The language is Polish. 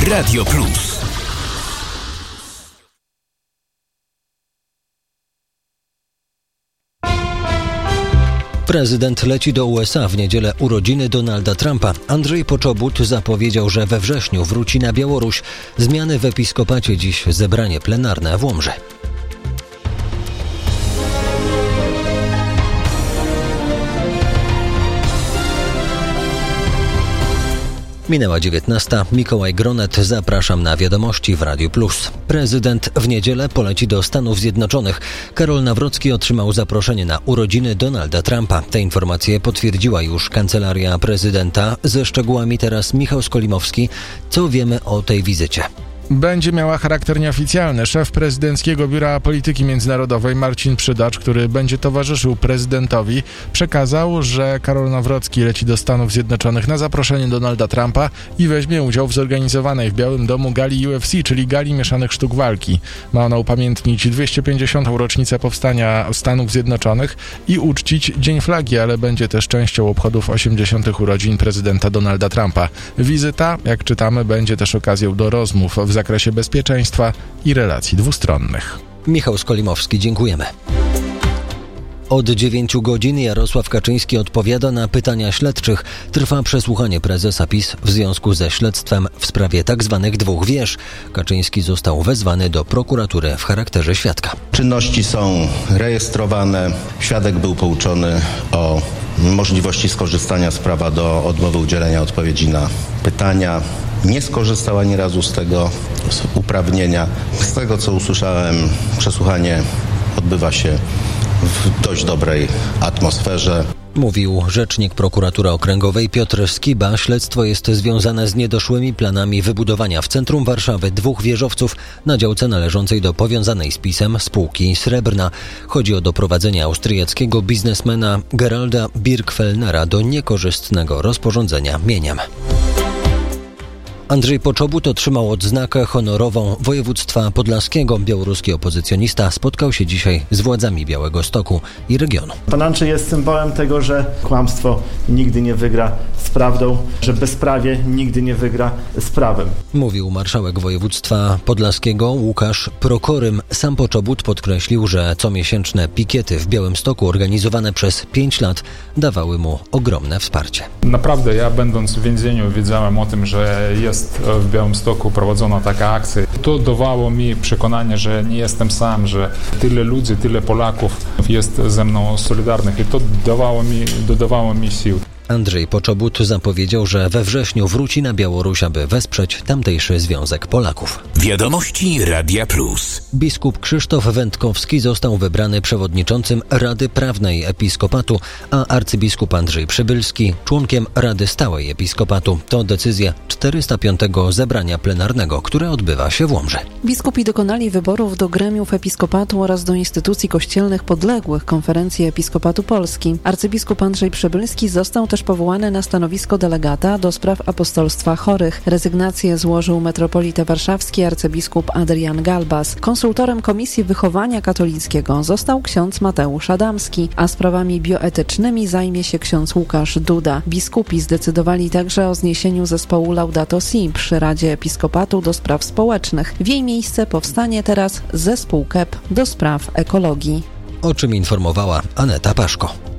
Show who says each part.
Speaker 1: Radio Plus.
Speaker 2: Prezydent leci do USA w niedzielę urodziny Donalda Trumpa. Andrzej Poczobut zapowiedział, że we wrześniu wróci na Białoruś. Zmiany w episkopacie, dziś zebranie plenarne w Łomży. Minęła 19. Mikołaj Gronet, zapraszam na wiadomości w Radiu Plus. Prezydent w niedzielę poleci do Stanów Zjednoczonych. Karol Nawrocki otrzymał zaproszenie na urodziny Donalda Trumpa. Te informacje potwierdziła już kancelaria prezydenta. Ze szczegółami teraz Michał Skolimowski. Co wiemy o tej wizycie?
Speaker 3: Będzie miała charakter nieoficjalny. Szef prezydenckiego Biura Polityki Międzynarodowej Marcin Przydacz, który będzie towarzyszył prezydentowi, przekazał, że Karol Nawrocki leci do Stanów Zjednoczonych na zaproszenie Donalda Trumpa i weźmie udział w zorganizowanej w Białym Domu gali UFC, czyli gali mieszanych sztuk walki. Ma ona upamiętnić 250. rocznicę powstania Stanów Zjednoczonych i uczcić Dzień Flagi, ale będzie też częścią obchodów 80. urodzin prezydenta Donalda Trumpa. Wizyta, jak czytamy, będzie też okazją do rozmów w zakresie bezpieczeństwa i relacji dwustronnych.
Speaker 2: Michał Skolimowski, dziękujemy. Od 9 godzin Jarosław Kaczyński odpowiada na pytania śledczych. Trwa przesłuchanie prezesa PiS w związku ze śledztwem w sprawie tzw. dwóch wież. Kaczyński został wezwany do prokuratury w charakterze świadka.
Speaker 4: Czynności są rejestrowane. Świadek był pouczony o możliwości skorzystania z prawa do odmowy udzielenia odpowiedzi na pytania. Nie skorzystał ani razu z tego uprawnienia. Z tego, co usłyszałem, przesłuchanie odbywa się w dość dobrej atmosferze.
Speaker 2: Mówił rzecznik prokuratury okręgowej Piotr Skiba. Śledztwo jest związane z niedoszłymi planami wybudowania w centrum Warszawy dwóch wieżowców na działce należącej do powiązanej z PiS-em spółki Srebrna. Chodzi o doprowadzenie austriackiego biznesmena Geralda Birkfellnera do niekorzystnego rozporządzenia mieniem. Andrzej Poczobut otrzymał odznakę honorową województwa podlaskiego. Białoruski opozycjonista spotkał się dzisiaj z władzami Białegostoku i regionu.
Speaker 5: Pan Andrzej jest symbolem tego, że kłamstwo nigdy nie wygra z prawdą, że bezprawie nigdy nie wygra z prawem.
Speaker 2: Mówił marszałek województwa podlaskiego Łukasz Prokorym. Sam Poczobut podkreślił, że comiesięczne pikiety w Białymstoku organizowane przez 5 lat dawały mu ogromne wsparcie.
Speaker 6: Naprawdę ja, będąc w więzieniu, wiedziałem o tym, że jest w Białymstoku prowadzona taka akcja. To dawało mi przekonanie, że nie jestem sam, że tyle ludzi, tyle Polaków jest ze mną solidarnych i to dodawało mi sił.
Speaker 2: Andrzej Poczobut zapowiedział, że we wrześniu wróci na Białoruś, aby wesprzeć tamtejszy Związek Polaków.
Speaker 1: Wiadomości Radia Plus.
Speaker 2: Biskup Krzysztof Wędkowski został wybrany przewodniczącym Rady Prawnej Episkopatu, a arcybiskup Andrzej Przybylski członkiem Rady Stałej Episkopatu. To decyzja 405. zebrania plenarnego, które odbywa się w Łomży.
Speaker 7: Biskupi dokonali wyborów do gremiów Episkopatu oraz do instytucji kościelnych podległych Konferencji Episkopatu Polski. Arcybiskup Andrzej Przybylski został też powołany na stanowisko delegata do spraw apostolstwa chorych. Rezygnację złożył metropolita warszawski arcybiskup Adrian Galbas. Konsultorem Komisji Wychowania Katolickiego został ksiądz Mateusz Adamski, a sprawami bioetycznymi zajmie się ksiądz Łukasz Duda. Biskupi zdecydowali także o zniesieniu zespołu Laudato Si przy Radzie Episkopatu do spraw społecznych. W jej miejsce powstanie teraz zespół KEP do spraw ekologii.
Speaker 2: O czym informowała Aneta Paszko.